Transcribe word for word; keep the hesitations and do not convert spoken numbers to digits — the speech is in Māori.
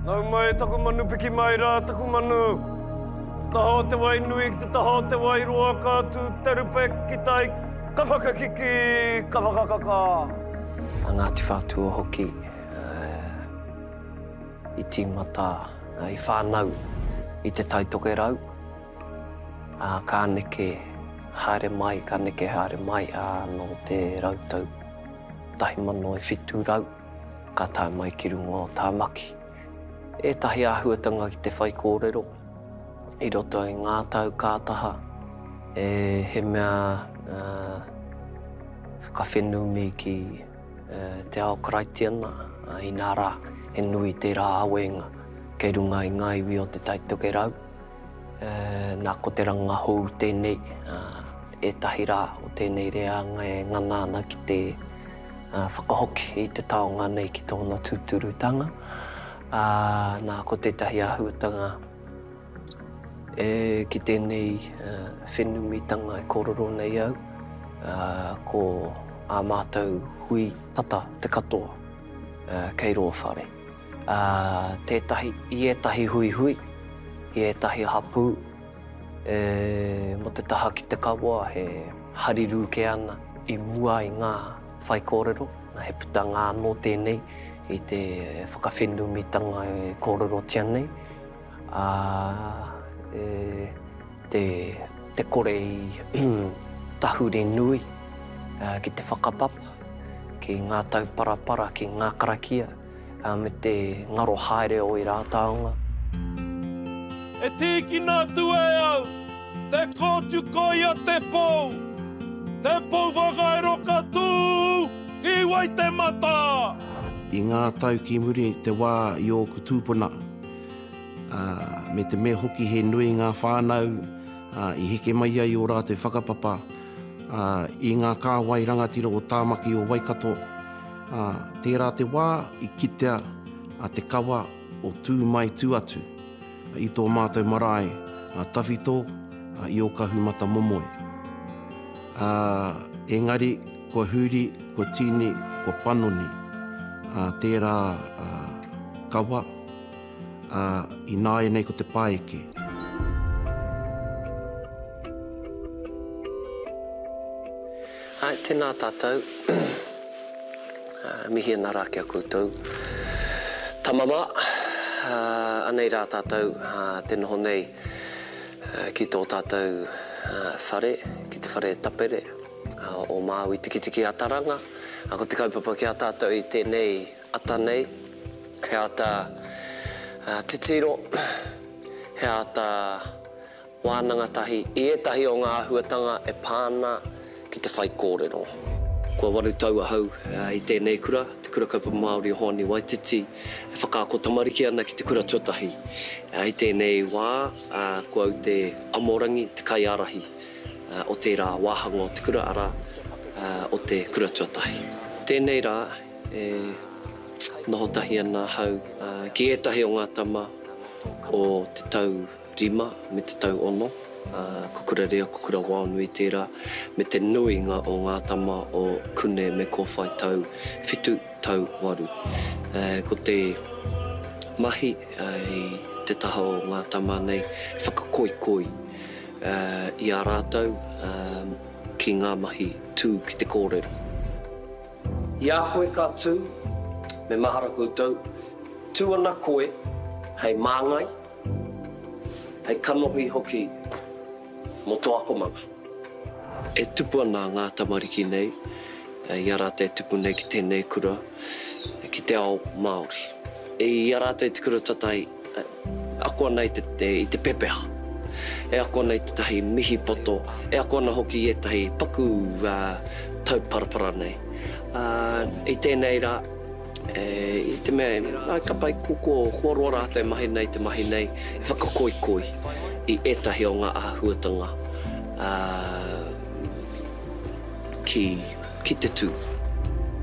Nau mai taku manu piki mai rā taku manu. Taho te wai nui ki te taho te wai roa kātu terupe ki tai kawhakakiki kawhakakaka. A Ngāti Whātua hoki uh, i tīmata uh, i whānau i te taitoke rau. Uh, ka neke haere mai, ka neke haere mai uh, no te rautau tahi mano e whitu rau. Ka tai mai ki rungo o tā maki. E tahi āhuatanga ki te whai kōrero, i roto i ngā tau kātaha, e he mea uh, whakawhenumi ki uh, te ao karaitiana, uh, i nā rā, he nui te rā awenga, kei runga i ngā iwi o te taitoke rau. Uh, nā ko te ranga hou tēnei, uh, e tahi rā o tēnei reanga e ngana ana ki te uh, whakahoki i te taonga nei ki tōna tūturutanga. Uh, nā ko te tahi āhuatanga e ki tēnei uh, whenumitanga e kororo nei au, uh, ko ā mātou hui tata te katoa uh, kei roa whare. Uh, tētahi, i ētahi hui hui, i ētahi hapu, e, mo te taha ki te kawa he hariru ke ana i mua i ngā whai kōrero, na he putanga anō tēnei, i te whakawhenumitanga e kōrero tia nei. Uh, e, te, te kore i tahuri nui uh, ki te whakapapa, ki ngā tau parapara, ki ngā karakia, uh, me te ngaro haere o i rā taonga. E tiki nā tue au, te kōtu koia te pou, te pou whakaero katu, i wai te mata! I ngā tau ki muri te wā i o ku tūpuna. Uh, me te mea hoki he nui ngā whānau, uh, i heke mai ai o rā te whakapapa, uh, i ngā kāwai rangatira o tāmaki o Waikato. Uh, tērā te wā i kitea uh, te kawa o tū mai tū atu, uh, i tō mātou marae, uh, tawhito, uh, i o kahumata momoe. Uh, engari, ko huri, ko tini, ko panoni. Uh, tērā uh, kawa uh, i nāe nei ko te paeke. Ai, tēnā tātou, uh, mihi ana rā kia koutou. Tamama, uh, anei rā tātou, uh, tēnoho nei uh, ki tō tātou uh, whare, ki te whare tapere, uh, o Māui tiki tiki ataranga. Ako te kaupapa ki a tātou i tēnei ata nei, he ata uh, te tiro, he ata wānanga tahi, i etahi o ngā ahuatanga e pāna ki te whai kōrero. Kua waru taua hau uh, i tēnei kura, te kura kaupa Māori o Honi Waititi, e whakaako tamariki ana ki te kura tuatahi. Uh, I tēnei wā, uh, kua au te amorangi, te kaiarahi, uh, o tērā wāhanga o te kura ara, Uh, o te kura tuatahi. Tēnei rā, e noho tahi ana hau uh, ki etahi o ngā tama o te tau rima me te tau ono, uh, ko kura rea, ko kura wānui tērā, me te nuinga o ngā tama o kune me ko whai tau whitu tau waru. Uh, ko te mahi uh, i te taha o ngā tama nei, whakakoikoi uh, i a rātau, um, ki ngā mahi tū ki te kōrero. Ia koe ka tū, me mahara koutou, tū ana koe, hei māngai, hei kanohi hoki mo tō akomanga. E tupu ana ngā tamariki nei, ia rā te tupu nei ki tēnei kura, ki te ao Māori. E ia rā te te kura tatai, ako nei te, te, i te pepeha. E ako nei te tahi mihi poto, e ako ana hoki e tahi paku uh, tau parapara nei. Uh, I tēnei rā, e, i te mea, ai ka pai kuko huaroa rā te mahi nei, te mahi nei, e whakakoikoi i etahi o ngā āhuatanga uh, ki, ki te tū.